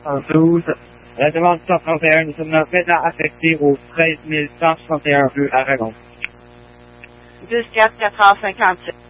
72. La demande 131, nous sommes maintenant affectés aux 13 161 rue Aragon. 10-4-4h57.